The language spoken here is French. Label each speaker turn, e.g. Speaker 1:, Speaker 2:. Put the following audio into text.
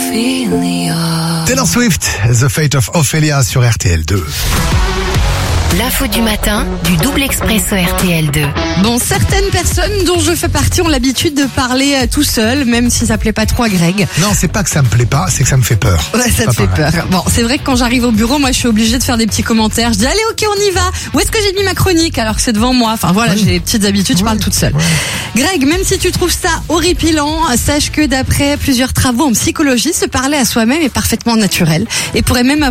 Speaker 1: Taylor Swift, The Fate of Ophelia sur RTL2.
Speaker 2: L'info du matin du double expresso RTL2.
Speaker 3: Bon, certaines personnes dont je fais partie ont l'habitude de parler tout seul, même si ça plaît pas trop à Greg.
Speaker 1: Non, c'est pas que ça me plaît pas, c'est que ça me fait peur.
Speaker 3: Ouais, ça te fait peur. Bon, c'est vrai que quand j'arrive au bureau, moi je suis obligée de faire des petits commentaires. Je dis allez, ok, on y va. Où est-ce que j'ai mis ma chronique alors que c'est devant moi? Enfin voilà, j'ai des petites habitudes, je parle toute seule. Greg, même si tu trouves ça horripilant, sache que d'après plusieurs travaux en psychologie, se parler à soi-même est parfaitement naturel et pourrait même